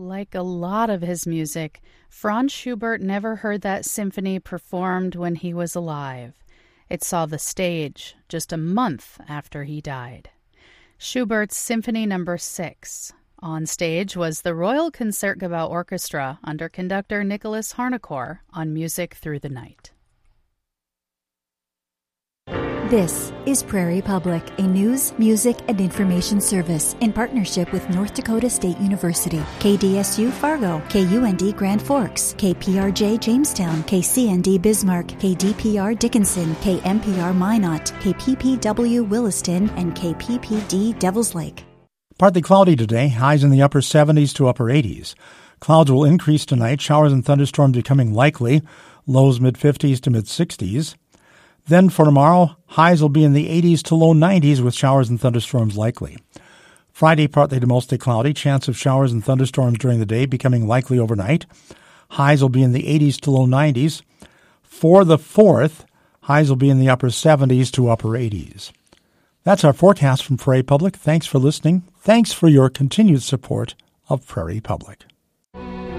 Like a lot of his music, Franz Schubert never heard that symphony performed when he was alive. It saw the stage just a month after he died. Schubert's Symphony No. 6. On stage was the Royal Concertgebouw Orchestra under conductor Nicholas Harnoncourt on Music Through the Night. This is Prairie Public, a news, music, and information service in partnership with North Dakota State University, KDSU Fargo, KUND Grand Forks, KPRJ Jamestown, KCND Bismarck, KDPR Dickinson, KMPR Minot, KPPW Williston, and KPPD Devils Lake. Partly cloudy today, highs in the upper 70s to upper 80s. Clouds will increase tonight, showers and thunderstorms becoming likely, lows mid-50s to mid-60s. Then for tomorrow, highs will be in the 80s to low 90s with showers and thunderstorms likely. Friday, partly to mostly cloudy, chance of showers and thunderstorms during the day becoming likely overnight. Highs will be in the 80s to low 90s. For the 4th, highs will be in the upper 70s to upper 80s. That's our forecast from Prairie Public. Thanks for listening. Thanks for your continued support of Prairie Public.